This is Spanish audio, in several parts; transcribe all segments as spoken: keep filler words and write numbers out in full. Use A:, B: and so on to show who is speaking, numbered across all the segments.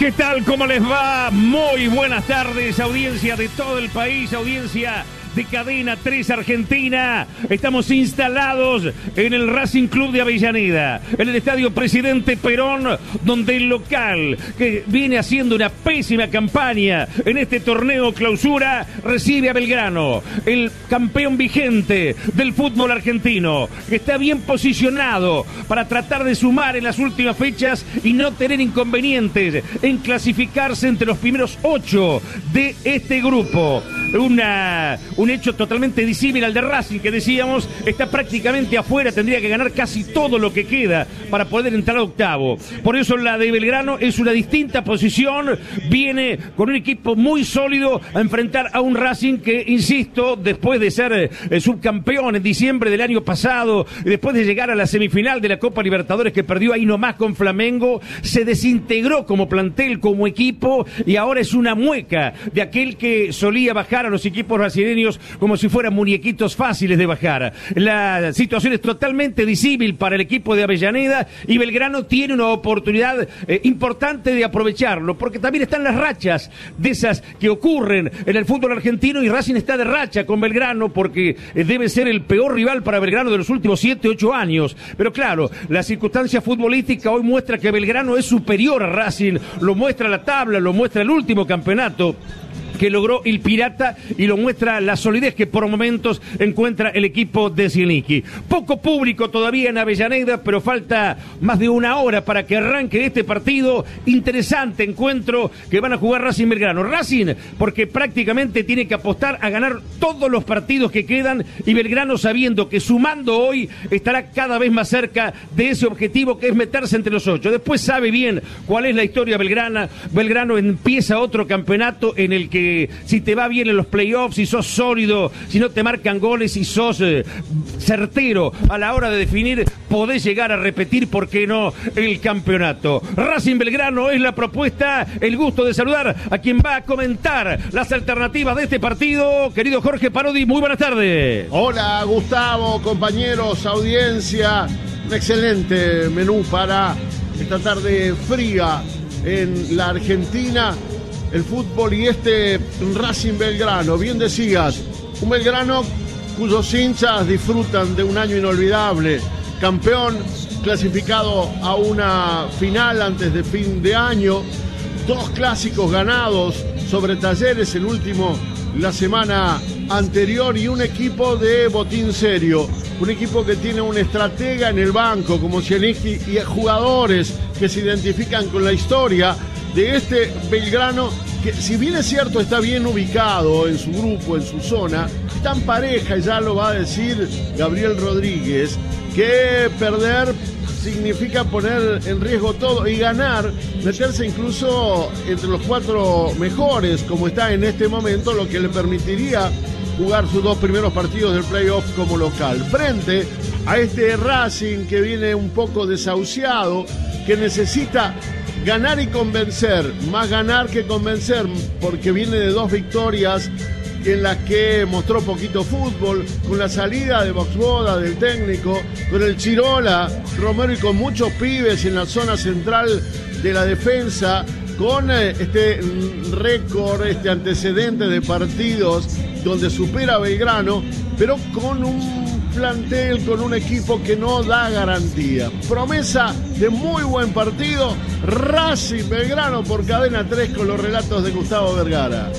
A: ¿Qué tal? ¿Cómo les va? Muy buenas tardes, audiencia de todo el país, audiencia de Cadena tres Argentina. Estamos instalados en el Racing Club de Avellaneda, en el Estadio Presidente Perón, donde el local, que viene haciendo una pésima campaña en este torneo clausura, recibe a Belgrano, el campeón vigente del fútbol argentino, que está bien posicionado para tratar de sumar en las últimas fechas y no tener inconvenientes en clasificarse entre los primeros ocho de este grupo. Una, un hecho totalmente disímil al de Racing, que decíamos está prácticamente afuera, tendría que ganar casi todo lo que queda para poder entrar a octavo. Por eso la de Belgrano es una distinta posición, viene con un equipo muy sólido a enfrentar a un Racing que, insisto, después de ser eh, subcampeón en diciembre del año pasado, después de llegar a la semifinal de la Copa Libertadores que perdió ahí nomás con Flamengo, se desintegró como plantel, como equipo, y ahora es una mueca de aquel que solía bajar a los equipos brasileños como si fueran muñequitos fáciles de bajar. La situación es totalmente disímil para el equipo de Avellaneda y Belgrano tiene una oportunidad eh, importante de aprovecharlo, porque también están las rachas de esas que ocurren en el fútbol argentino, y Racing está de racha con Belgrano porque eh, debe ser el peor rival para Belgrano de los últimos siete, ocho años. Pero claro, la circunstancia futbolística hoy muestra que Belgrano es superior a Racing, lo muestra la tabla, lo muestra el último campeonato que logró el Pirata, y lo muestra la solidez que por momentos encuentra el equipo de Zielinski. Poco público todavía en Avellaneda, pero falta más de una hora para que arranque este partido. Interesante encuentro que van a jugar Racing y Belgrano. Racing porque prácticamente tiene que apostar a ganar todos los partidos que quedan, y Belgrano sabiendo que sumando hoy estará cada vez más cerca de ese objetivo, que es meterse entre los ocho. Después sabe bien cuál es la historia belgrana. Belgrano empieza otro campeonato en el que si te va bien en los playoffs, si sos sólido, si no te marcan goles, si sos eh, certero a la hora de definir, podés llegar a repetir, ¿por qué no?, el campeonato. Racing Belgrano es la propuesta. El gusto de saludar a quien va a comentar las alternativas de este partido, querido Jorge Parodi. Muy buenas tardes.
B: Hola Gustavo, compañeros, audiencia. Un excelente menú para esta tarde fría en la Argentina. El fútbol y este Racing Belgrano, bien decías, un Belgrano cuyos hinchas disfrutan de un año inolvidable, campeón, clasificado a una final antes de fin de año, dos clásicos ganados sobre Talleres, el último la semana anterior, y un equipo de botín serio, un equipo que tiene un estratega en el banco como Zielinski y jugadores que se identifican con la historia de este Belgrano, que si bien es cierto está bien ubicado en su grupo, en su zona, está en pareja, y ya lo va a decir Gabriel Rodríguez, que perder significa poner en riesgo todo, y ganar, meterse incluso entre los cuatro mejores, como está en este momento, lo que le permitiría jugar sus dos primeros partidos del playoff como local, frente a este Racing que viene un poco desahuciado, que necesita ganar y convencer, más ganar que convencer, porque viene de dos victorias en las que mostró poquito fútbol, con la salida de Boxboda, del técnico, con el Chirola Romero y con muchos pibes en la zona central de la defensa, con este récord, este antecedente de partidos donde supera a Belgrano, pero con un plantel, con un equipo que no da garantía. Promesa de muy buen partido, Racing Belgrano por Cadena tres con los relatos de Gustavo Vergara.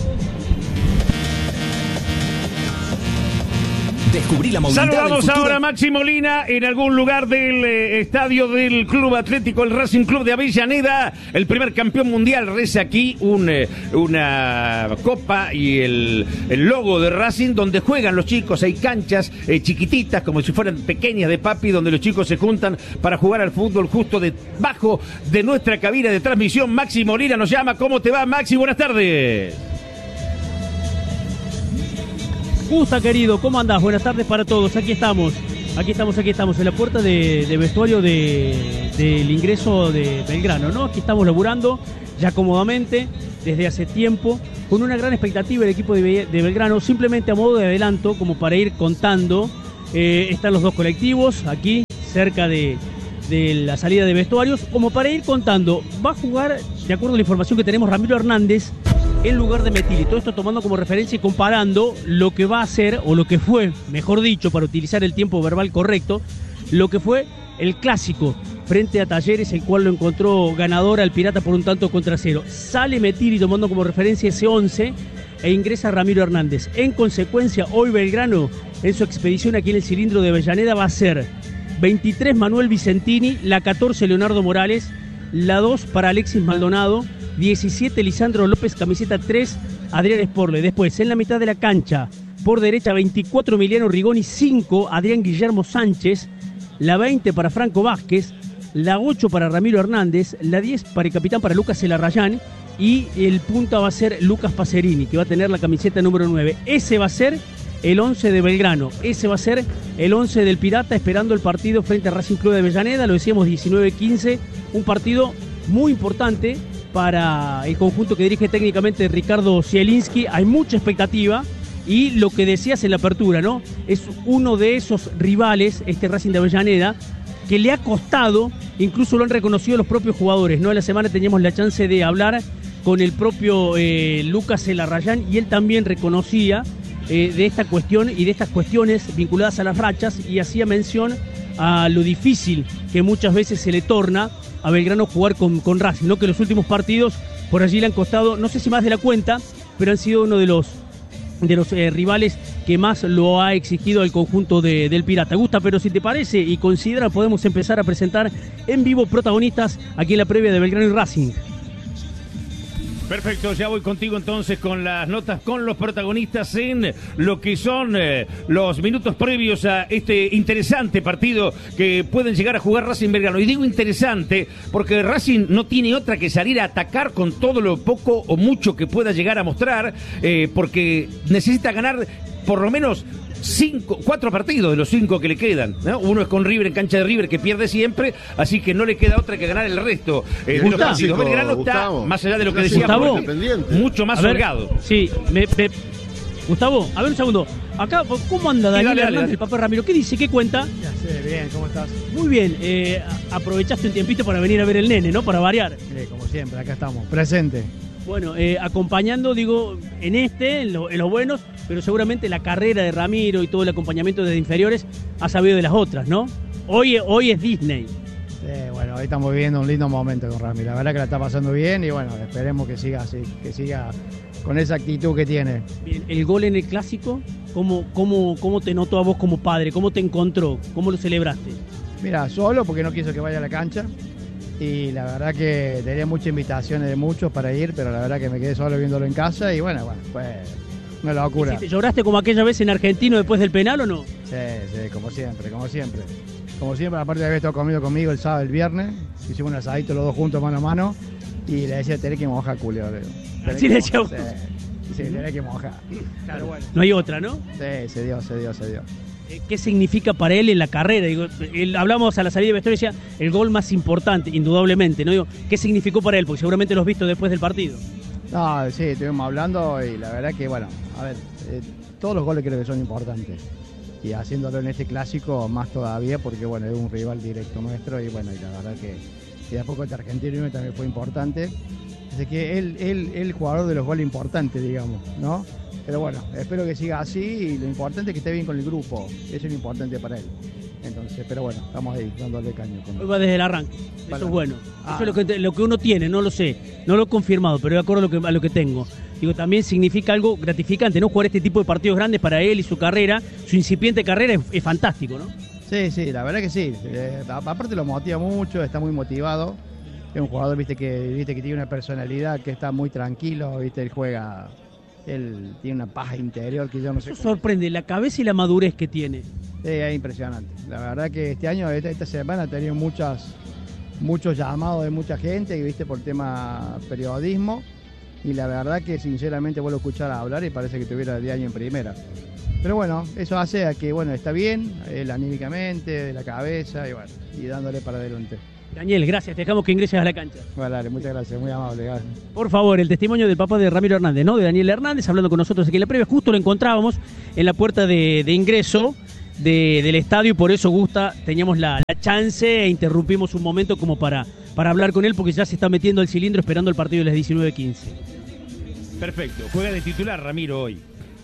C: Descubrí la movilidad.
A: Saludamos ahora a Maxi Molina en algún lugar del eh, estadio del Club Atlético, el Racing Club de Avellaneda. El primer campeón mundial reza aquí un, eh, una copa y el, el logo de Racing, donde juegan los chicos. Hay canchas eh, chiquititas, como si fueran pequeñas de papi, donde los chicos se juntan para jugar al fútbol, justo debajo de nuestra cabina de transmisión. Maxi Molina nos llama. ¿Cómo te va, Maxi? Buenas tardes.
D: Gusta, querido, ¿cómo andás? Buenas tardes para todos, aquí estamos, aquí estamos, aquí estamos, en la puerta de, de vestuario de, del ingreso de Belgrano, ¿no? Aquí estamos laburando ya cómodamente, desde hace tiempo, con una gran expectativa del equipo de, de Belgrano, simplemente a modo de adelanto, como para ir contando, eh, están los dos colectivos aquí, cerca de, de la salida de vestuarios, como para ir contando. Va a jugar, de acuerdo a la información que tenemos, Ramiro Hernández en lugar de Metilli. Todo esto tomando como referencia y comparando lo que va a ser, o lo que fue, mejor dicho, para utilizar el tiempo verbal correcto, lo que fue el clásico frente a Talleres, el cual lo encontró ganador al Pirata por un tanto contra cero. Sale Metilli tomando como referencia ese once e ingresa Ramiro Hernández. En consecuencia, hoy Belgrano, en su expedición aquí en el cilindro de Avellaneda, va a ser veintitrés Manuel Vicentini, la catorce Leonardo Morales, la dos para Alexis Maldonado, diecisiete Lisandro López, camiseta tres Adrián Sporle. Después, en la mitad de la cancha, por derecha veinticuatro Emiliano Rigoni, cinco Adrián Guillermo Sánchez, la veinte para Franco Vázquez, la ocho para Ramiro Hernández, la diez para el capitán para Lucas Elarrayán, y el punta va a ser Lucas Pacerini, que va a tener la camiseta número nueve. Ese va a ser el once de Belgrano, ese va a ser el once del Pirata, esperando el partido frente a Racing Club de Avellaneda. Lo decíamos, diecinueve quince, un partido muy importante para el conjunto que dirige técnicamente Ricardo Zielinski. Hay mucha expectativa y lo que decías en la apertura, ¿no? Es uno de esos rivales, este Racing de Avellaneda, que le ha costado, incluso lo han reconocido los propios jugadores, ¿no? En la semana teníamos la chance de hablar con el propio eh, Lucas Elarrayán, y él también reconocía eh, de esta cuestión y de estas cuestiones vinculadas a las rachas, y hacía mención a lo difícil que muchas veces se le torna a Belgrano jugar con, con Racing, ¿no? Que los últimos partidos por allí le han costado, no sé si más de la cuenta, pero han sido uno de los de los eh, rivales que más lo ha exigido el conjunto de, del Pirata. Gusta, pero si te parece y considera, podemos empezar a presentar en vivo protagonistas aquí en la previa de Belgrano y Racing.
A: Perfecto, ya voy contigo entonces con las notas, con los protagonistas en lo que son eh, los minutos previos a este interesante partido que pueden llegar a jugar Racing Belgrano. Y digo interesante porque Racing no tiene otra que salir a atacar con todo lo poco o mucho que pueda llegar a mostrar, eh, porque necesita ganar por lo menos cinco, cuatro partidos de los cinco que le quedan, ¿no? Uno es con River, en cancha de River, que pierde siempre, así que no le queda otra que ganar el resto eh, de los partidos. Belgrano está, más allá de lo que decía, mucho más holgado.
D: Sí, me, me... Gustavo, a ver un segundo. Acá, ¿cómo anda Daniel
A: dale,
D: Hernández,
A: dale.
D: el papá Ramiro? ¿Qué dice? ¿Qué cuenta?
C: Ya sé, bien, ¿cómo estás?
D: Muy bien, eh, aprovechaste un tiempito para venir a ver el nene, ¿no? Para variar.
C: Sí, como siempre, acá estamos, presente.
D: Bueno, eh, acompañando, digo, en este, en, lo, en los buenos, pero seguramente la carrera de Ramiro y todo el acompañamiento desde inferiores ha sabido de las otras, ¿no? Hoy, hoy es Disney.
C: Sí, bueno, hoy estamos viviendo un lindo momento con Rami. La verdad que la está pasando bien y bueno, esperemos que siga así, que siga con esa actitud que tiene.
D: Bien, el gol en el Clásico, ¿cómo, cómo, cómo te notó a vos como padre? ¿Cómo te encontró? ¿Cómo lo celebraste?
C: Mira, solo porque no quiso que vaya a la cancha. Y la verdad que tenía muchas invitaciones de muchos para ir, pero la verdad que me quedé solo viéndolo en casa y bueno, bueno, fue una locura.
D: ¿Te lloraste como aquella vez en Argentino después del penal o no?
C: Sí, sí, como siempre, como siempre. Como siempre, aparte de haber estado comiendo conmigo el sábado, el viernes, hicimos un asadito los dos juntos mano a mano y le decía, tenés que mojar, Julio.
D: Así le decía vos.
C: Sí, sí, tenés que mojar.
D: Claro, bueno. No hay otra, ¿no?
C: Sí, se dio, se dio, se dio.
D: ¿Qué significa para él en la carrera? Digo, él, hablamos a la salida de vestuario y decía, el gol más importante, indudablemente, ¿no? Digo, ¿qué significó para él? Porque seguramente lo has visto después del partido.
C: No, sí, estuvimos hablando y la verdad que, bueno, a ver, eh, todos los goles creo que son importantes. Y haciéndolo en este clásico más todavía porque, bueno, es un rival directo nuestro y, bueno, y la verdad que y de a poco este argentino también fue importante. Así que él, él, él jugador de los goles importantes, digamos, ¿no? Pero bueno, espero que siga así y lo importante es que esté bien con el grupo, eso es lo importante para él. Entonces, pero bueno, estamos ahí dándole caño. Con
D: Hoy va desde el arranque, eso
C: Para.
D: es bueno.
C: Ah.
D: Eso es lo que, lo que uno tiene, no lo sé, no lo he confirmado, pero de acuerdo a lo que, a lo que tengo. Digo, también significa algo gratificante, ¿no? Jugar este tipo de partidos grandes para él y su carrera, su incipiente carrera es, es fantástico, ¿no?
C: Sí, sí, la verdad que sí. Eh, aparte lo motiva mucho, está muy motivado. Es un jugador, viste, que viste que tiene una personalidad, que está muy tranquilo, viste, él juega, él tiene una paz interior que yo no sé.
D: Eso sorprende, la cabeza y la madurez que tiene.
C: Sí, es impresionante. La verdad que este año, esta, esta semana, ha tenido muchas, muchos llamados de mucha gente, viste, por tema periodismo. Y la verdad que sinceramente vuelvo a escuchar a hablar y parece que tuviera diez años en primera. Pero bueno, eso hace a que, bueno, está bien, él anímicamente, de la cabeza y bueno, y dándole para adelante.
D: Daniel, gracias, te dejamos que ingreses a la cancha.
C: Bueno, dale, muchas gracias, muy amable. Gracias.
D: Por favor, el testimonio del papá de Ramiro Hernández, ¿no? De Daniel Hernández, hablando con nosotros aquí en la previa. Justo lo encontrábamos en la puerta de, de ingreso de, del estadio y por eso Gusta, teníamos la, la chance e interrumpimos un momento como para, para hablar con él porque ya se está metiendo el cilindro esperando el partido de las diecinueve quince.
A: Perfecto, juega de titular Ramiro hoy.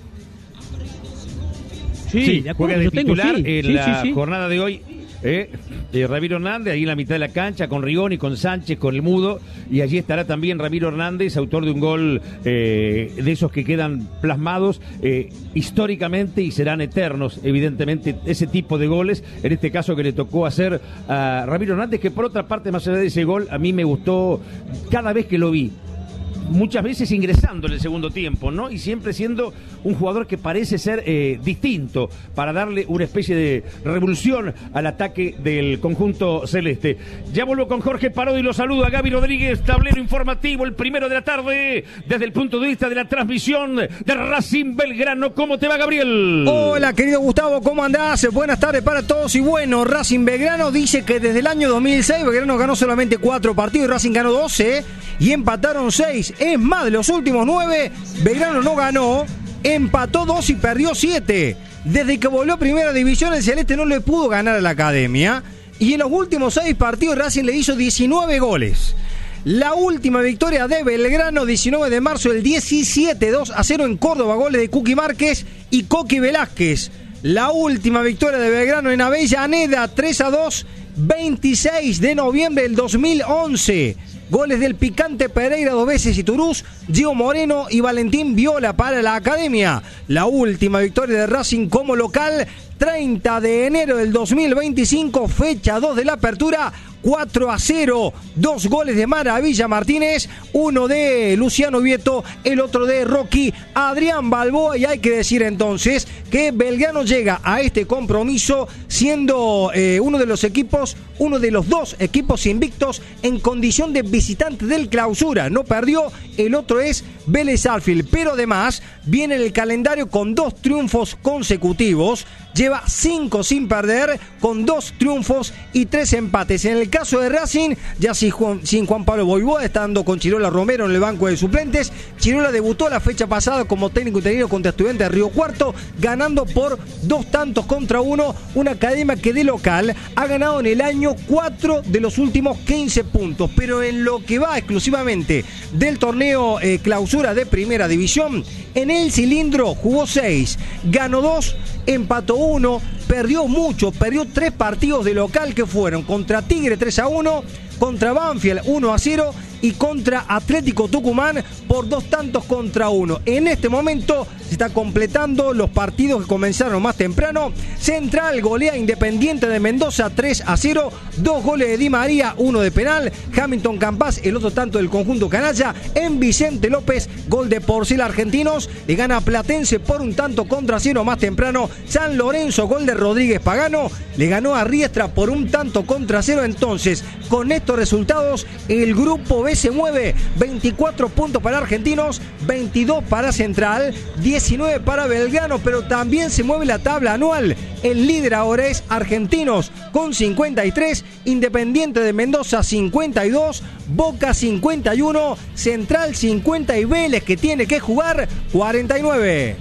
D: Sí,
A: sí
D: de acuerdo,
A: juega de
D: yo
A: titular
D: tengo, sí.
A: en
D: sí,
A: la
D: sí, sí.
A: jornada de hoy. Eh, eh, Ramiro Hernández, ahí en la mitad de la cancha, con Rigoni, con Sánchez, con el Mudo, y allí estará también Ramiro Hernández, autor de un gol eh, de esos que quedan plasmados eh, históricamente y serán eternos, evidentemente, ese tipo de goles, en este caso que le tocó hacer a Ramiro Hernández, que por otra parte, más allá de ese gol, a mí me gustó cada vez que lo vi. Muchas veces ingresando en el segundo tiempo, ¿no? Y siempre siendo un jugador que parece ser eh, distinto para darle una especie de revolución al ataque del conjunto celeste. Ya vuelvo con Jorge Parodi y lo saluda Gaby Rodríguez, tablero informativo, el primero de la tarde, desde el punto de vista de la transmisión de Racing Belgrano. ¿Cómo te va, Gabriel?
E: Hola, querido Gustavo, ¿cómo andás? Buenas tardes para todos. Y bueno, Racing Belgrano dice que desde el año dos mil seis Belgrano ganó solamente cuatro partidos y Racing ganó doce y empataron seis. Es más, de los últimos nueve, Belgrano no ganó, empató dos y perdió siete. Desde que volvió a Primera División, el Celeste no le pudo ganar a la Academia. Y en los últimos seis partidos, Racing le hizo diecinueve goles. La última victoria de Belgrano, diecinueve de marzo del diecisiete, dos a cero en Córdoba, goles de Cuqui Márquez y Coqui Velázquez. La última victoria de Belgrano en Avellaneda, tres a dos, veintiséis de noviembre del dos mil once. Goles del Picante Pereira dos veces y Turús, Gio Moreno y Valentín Viola para la Academia. La última victoria de Racing como local, treinta de enero del dos mil veinticinco, fecha dos de la apertura, cuatro a cero. Dos goles de Maravilla Martínez, uno de Luciano Vieto, el otro de Rocky Adrián Balboa. Y hay que decir entonces que Belgrano llega a este compromiso siendo eh, uno de los equipos, uno de los dos equipos invictos en condición de visitante del Clausura. No perdió, el otro es Vélez Sarsfield, pero además viene en el calendario con dos triunfos consecutivos. Lleva cinco sin perder, con dos triunfos y tres empates. En el caso de Racing, ya sin Juan, sin Juan Pablo Boivoda, estando con Chirola Romero en el banco de suplentes. Chirola debutó la fecha pasada como técnico interino contra Estudiantes de Río Cuarto, ganando por dos tantos contra uno. Una Academia que de local ha ganado en el año cuatro de los últimos quince puntos. Pero en lo que va exclusivamente del torneo eh, Clausura de Primera División, en el cilindro jugó seis, ganó dos, empató uno, perdió mucho, perdió tres partidos de local que fueron contra Tigre tres a uno, contra Banfield uno a cero y contra Atlético Tucumán por dos tantos contra uno. En este momento se está completando los partidos que comenzaron más temprano. Central golea Independiente de Mendoza tres a cero, dos goles de Di María, uno de penal. Hamilton Campas, el otro tanto del conjunto canalla. En Vicente López, gol de Porcel Argentinos, le gana a Platense por un tanto contra cero más temprano. San Lorenzo, gol de Rodríguez Pagano, le ganó a Riestra por un tanto contra cero. Entonces, con estos resultados, el grupo B se mueve, veinticuatro puntos para Argentinos, veintidós para Central, diecinueve para Belgrano, pero también se mueve la tabla anual. El líder ahora es Argentinos con cincuenta y tres, Independiente de Mendoza cincuenta y dos, Boca cincuenta y uno, Central cincuenta y Vélez, que tiene que jugar, cuarenta y nueve.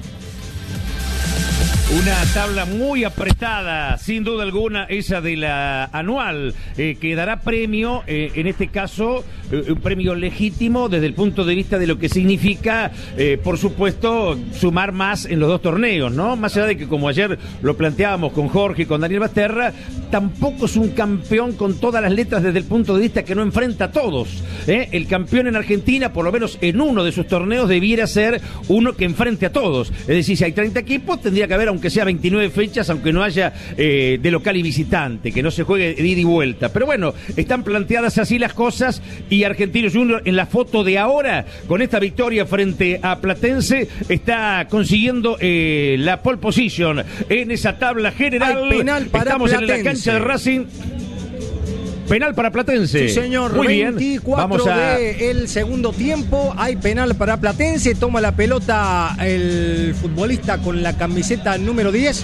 A: Una tabla muy apretada, sin duda alguna, esa de la anual, eh, que dará premio, eh, en este caso, eh, un premio legítimo desde el punto de vista de lo que significa, eh, por supuesto, sumar más en los dos torneos, ¿no? Más allá de que, como ayer lo planteábamos con Jorge y con Daniel Basterra, tampoco es un campeón con todas las letras desde el punto de vista que no enfrenta a todos, ¿eh? El campeón en Argentina, por lo menos en uno de sus torneos, debiera ser uno que enfrente a todos. Es decir, si hay treinta equipos, tendría que haber, aunque sea veintinueve fechas, aunque no haya eh, de local y visitante, que no se juegue de ida y vuelta. Pero bueno, están planteadas así las cosas y Argentinos Juniors en la foto de ahora, con esta victoria frente a Platense, está consiguiendo eh, la pole position en esa tabla general.
E: Hay penal para
A: Estamos
E: Platense.
A: En la cancha de Racing. Penal para Platense.
E: Sí, señor.
A: Muy
E: veinticuatro
A: bien. Vamos a...
E: del segundo tiempo. Hay penal para Platense. Toma la pelota el futbolista con la camiseta número diez.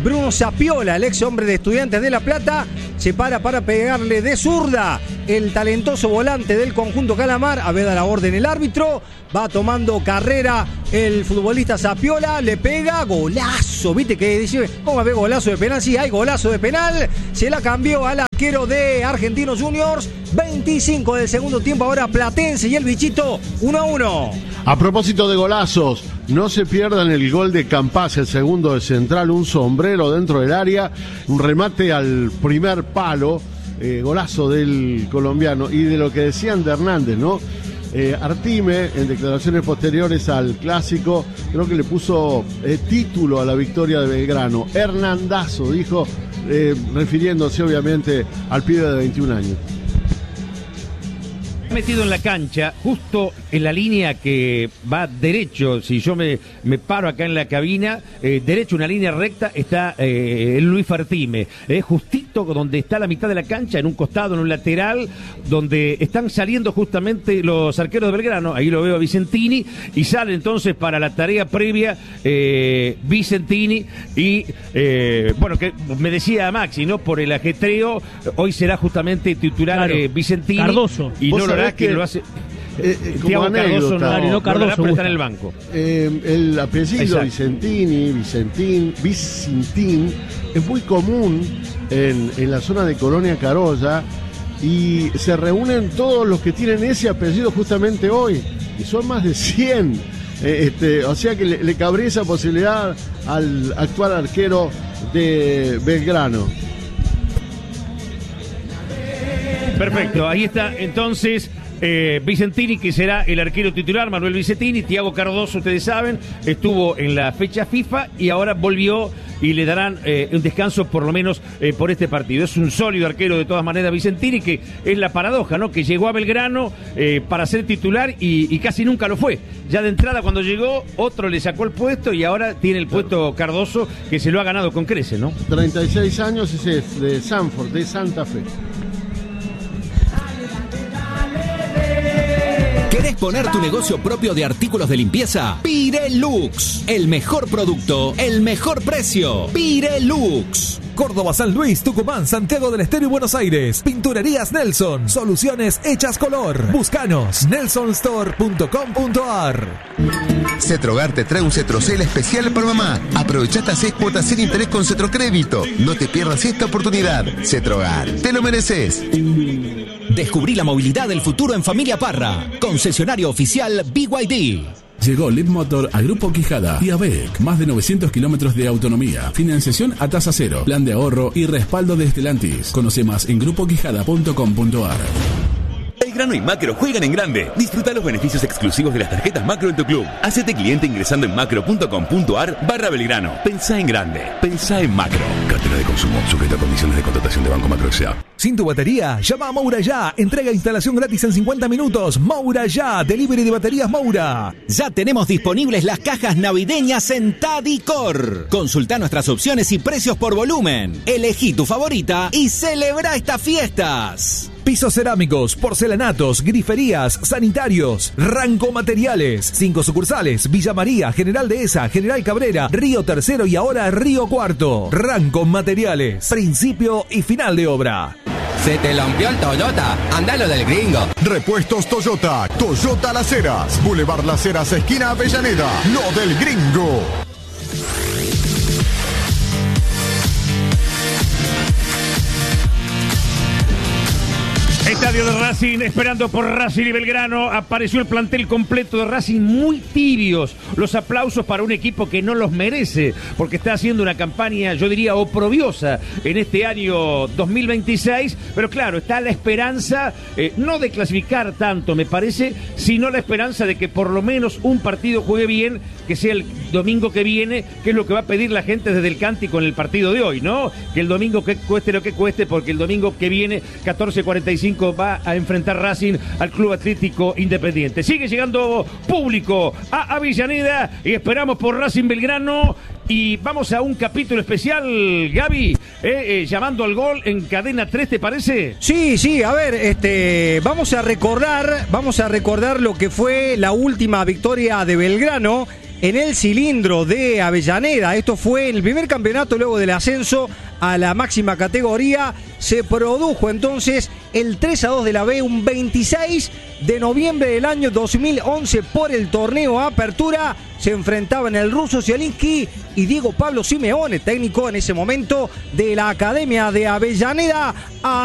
E: Bruno Sapiola, el ex hombre de Estudiantes de La Plata, se para para pegarle de zurda. El talentoso volante del conjunto Calamar, a ver a la orden el árbitro, va tomando carrera el futbolista Sapiola, le pega, golazo, viste que dice, ¿cómo va a ver golazo de penal? Sí, hay golazo de penal, se la cambió al arquero de Argentinos Juniors, veinticinco del segundo tiempo, ahora Platense y el Bichito, uno a uno.
B: A propósito de golazos, no se pierdan el gol de Campás, el segundo de Central, un sombrero dentro del área, un remate al primer palo, eh, golazo del colombiano. Y de lo que decían de Hernández, ¿no? Eh, Artime, en declaraciones posteriores al clásico, creo que le puso eh, título a la victoria de Belgrano. Hernandazo, dijo, eh, refiriéndose obviamente al pibe de veintiún años.
A: Metido en la cancha, justo en la línea que va derecho, si yo me, me paro acá en la cabina, eh, derecho, una línea recta, está eh, el Luis Artime, eh, justito donde está la mitad de la cancha, en un costado, en un lateral, donde están saliendo justamente los arqueros de Belgrano, ahí lo veo a Vicentini, y sale entonces para la tarea previa eh, Vicentini, y eh, bueno, que me decía Maxi, ¿no? Por el ajetreo, hoy será justamente titular
D: Claro.
A: eh, Vicentini.
D: Cardoso.
A: Y no lo
B: que
A: que lo hace
B: eh, eh, como
A: Thiago Cardoso,
B: anécdota,
A: no,
D: Claro, y no
A: no,
D: Cardoso,
A: no, pero está
D: gusta.
A: en el banco.
B: eh, el apellido
A: Exacto.
B: Vicentini, Vicentín, Vicentín es muy común en, en la zona de Colonia Carolla, y se reúnen todos los que tienen ese apellido justamente hoy, y son más de cien. Eh, este, o sea que le, le cabría esa posibilidad al actual arquero de Belgrano.
A: Perfecto, ahí está entonces eh, Vicentini, que será el arquero titular, Manuel Vicentini. Thiago Cardoso, ustedes saben, estuvo en la fecha FIFA y ahora volvió, y le darán eh, un descanso por lo menos eh, por este partido. Es un sólido arquero de todas maneras Vicentini, que es la paradoja, ¿no? Que llegó a Belgrano eh, para ser titular y, y casi nunca lo fue. Ya de entrada cuando llegó, otro le sacó el puesto y ahora tiene el puesto Cardoso, que se lo ha ganado con creces, ¿no?
B: treinta y seis años, ese es de Sanford, de Santa Fe.
F: ¿Querés poner tu negocio propio de artículos de limpieza? Pirelux. El mejor producto, el mejor precio. Pirelux.
G: Córdoba, San Luis, Tucumán, Santiago del Estero y Buenos Aires. Pinturerías Nelson. Soluciones hechas color. Búscanos. nelson store punto com punto a r.
H: Cetrogar te trae un Cetrocel especial para mamá. Aprovecha hasta seis cuotas sin interés con Cetrocrédito. No te pierdas esta oportunidad. Cetrogar, te lo mereces.
F: Descubrí la movilidad del futuro en Familia Parra. Concesionario oficial B Y D.
I: Llegó Leapmotor a Grupo Quijada y a B E C. Más de novecientos kilómetros de autonomía, financiación a tasa cero, plan de ahorro y respaldo de Stellantis. Conoce más en grupo quijada punto com punto a r.
J: Belgrano y Macro juegan en grande. Disfruta los beneficios exclusivos de las tarjetas Macro en tu club. Hacete cliente ingresando en macro punto com punto a r barra Belgrano. Pensá en grande. Pensá en Macro.
I: Cartera de consumo, sujeto a condiciones de contratación de Banco Macro S A.
G: Sin tu batería, llama a Moura Ya. Entrega e instalación gratis en cincuenta minutos. Moura Ya. Delivery de baterías Moura.
F: Ya tenemos disponibles las cajas navideñas en Tadicor. Consulta nuestras opciones y precios por volumen. Elegí tu favorita y celebra estas fiestas.
G: Pisos cerámicos, porcelanatos, griferías, sanitarios, Ranco Materiales. Cinco sucursales: Villa María, General Dehesa, General Cabrera, Río Tercero y ahora Río Cuarto. Ranco Materiales. Principio y final de obra.
K: Se te lampió el Toyota, andalo del gringo.
L: Repuestos Toyota, Toyota Las Heras, Boulevard Las Heras, esquina Avellaneda, lo del gringo.
A: Estadio de Racing, esperando por Racing y Belgrano. Apareció el plantel completo de Racing, muy tibios. Los aplausos para un equipo que no los merece, porque está haciendo una campaña, yo diría, oprobiosa en este año dos mil veintiséis. Pero claro, está la esperanza, eh, no de clasificar tanto, me parece, sino la esperanza de que por lo menos un partido juegue bien, que sea el domingo que viene, que es lo que va a pedir la gente desde el cántico en el partido de hoy, ¿no? Que el domingo que cueste lo que cueste, porque el domingo que viene, catorce cuarenta y cinco, va a enfrentar Racing al Club Atlético Independiente. Sigue llegando público a Avellaneda y esperamos por Racing Belgrano. Y vamos a un capítulo especial, Gaby, eh, eh, llamando al gol en Cadena tres, ¿te parece?
E: Sí, sí, a ver, este, vamos a recordar, vamos a recordar lo que fue la última victoria de Belgrano en el cilindro de Avellaneda. Esto fue en el primer campeonato luego del ascenso a la máxima categoría. Se produjo entonces el tres a dos de la B, un veintiséis de noviembre del año dos mil once por el torneo Apertura. Se enfrentaban el ruso Zielinski y Diego Pablo Simeone, técnico en ese momento de la Academia de Avellaneda.